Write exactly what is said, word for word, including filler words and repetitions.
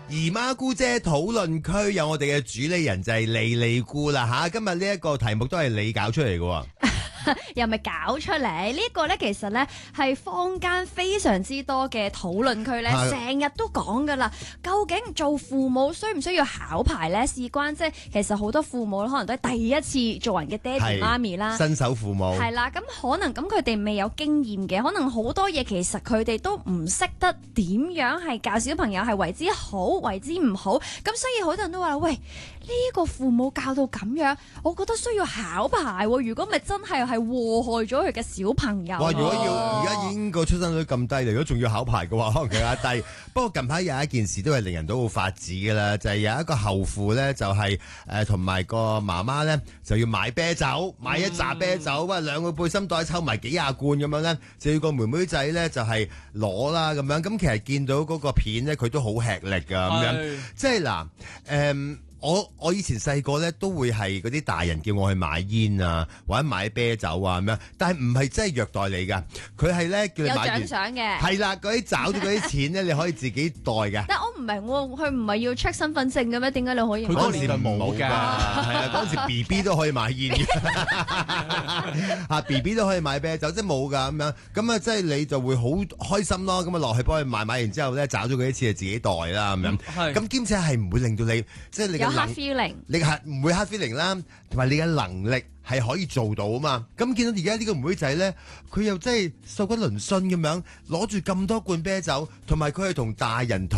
姨媽姑姐討論區有我哋嘅主理人就係莉莉姑啦吓，今日呢一個題目都係你搞出嚟嘅。 又咪搞出嚟？呢、這個呢，其實呢係坊間非常之多嘅討論區呢，成日都講噶啦。究竟做父母需唔需要考牌呢？事關即係其實好多父母可能都係第一次做人嘅爹哋媽咪啦， 新手父母係啦。咁可能咁佢哋未有經驗嘅，可能好多嘢其實佢哋都唔識得點樣係教小朋友係為之好，為之唔好。咁所以好多人都話：喂，呢、這個父母教到咁樣，我覺得需要考牌。如果咪真係係禍害咗佢嘅小朋友。 哇！如果要而家已經個出生率咁低，如果仲要考牌嘅話，可能更加低。不過近排有一件事都係令人都好發指嘅啦，就係、是、有一個後父咧，就係誒同埋個媽媽咧，就要買啤酒，買一紮啤酒，哇、嗯！兩個背心袋抽埋幾廿罐咁樣咧，就要個妹妹仔咧就係攞啦咁樣。咁其實見到嗰個片咧，佢都好吃力㗎咁樣，即係嗱誒。我我以前細個咧都會係嗰啲大人叫我去買煙啊，或者買啤酒啊咁樣，但係唔係真係虐待你㗎，佢係咧叫你買完有獎賞嘅， 係啦，嗰啲找咗嗰啲錢咧，你可以自己袋㗎。 但我唔明喎，佢唔係要 check 身份證嘅咩？點解你可以買？ 佢嗰陣時冇㗎，係啊，嗰陣時 B B 都可以買煙嘅，啊 B B 都可以買啤酒，即係冇㗎咁樣，咁啊即係你就會好開心咯，咁啊落去幫佢買，買完之後咧找咗嗰啲錢就自己袋啦咁樣，咁兼且係唔會令到你即係你嘅。 hard feeling， 你係唔會 hard feeling 啦，同埋你嘅能力係可以做到啊嘛。咁見到而家呢個妹仔咧，佢又真係瘦骨嶙峋咁樣，攞住咁多罐啤酒，同埋佢係同大人討